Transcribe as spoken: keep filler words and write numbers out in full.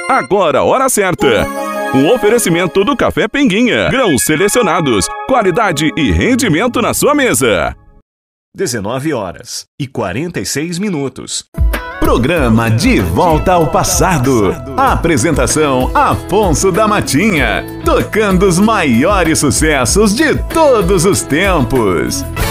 Agora a hora certa. Um oferecimento do Café Pinguinha. Grãos selecionados, qualidade e rendimento na sua mesa. dezenove horas e quarenta e seis minutos. Programa De Volta ao Passado. Apresentação Afonso da Matinha. Tocando os maiores sucessos de todos os tempos.